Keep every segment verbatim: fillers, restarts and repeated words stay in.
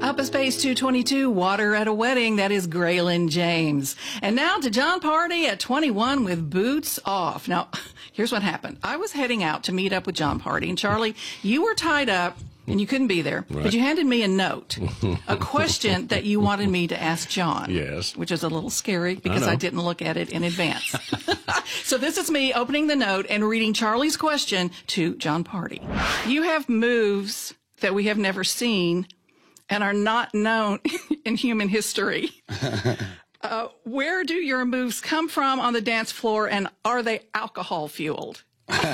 Up a Space two twenty-two, Water at a Wedding. That is Graylin James. And now to Jon Pardi at twenty-one with Boots Off. Now, here's what happened. I was heading out to meet up with Jon Pardi. And Charlie, you were tied up and you couldn't be there. Right. But you handed me a note, a question that you wanted me to ask Jon. Yes. Which is a little scary because I, I didn't look at it in advance. So this is me opening the note and reading Charlie's question to Jon Pardi. You have moves that we have never seen and are not known in human history. Uh, where do your moves come from on the dance floor, and are they alcohol-fueled?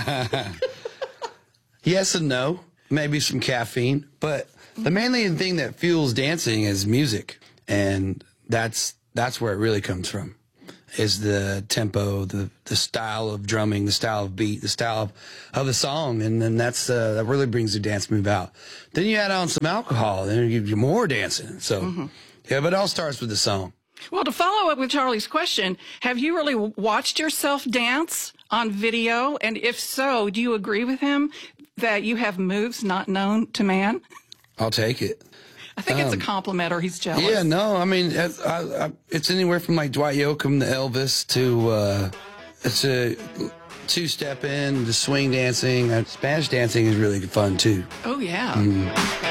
Yes and no. Maybe some caffeine. But the mainly thing that fuels dancing is music. And that's that's where it really comes from, is the tempo, the, the style of drumming, the style of beat, the style of, of the song. And then that's uh, that really brings the dance move out. Then you add on some alcohol, and it gives you more dancing. So, mm-hmm. yeah, but it all starts with the song. Well, to follow up with Charlie's question, have you really watched yourself dance on video? And if so, do you agree with him that you have moves not known to man? I'll take it. I think um, it's a compliment, or he's jealous. Yeah, no, I mean, I, I, it's anywhere from like Dwight Yoakam to Elvis to uh, it's a two-step in, the swing dancing. Uh, Spanish dancing is really fun, too. Oh, yeah. Mm.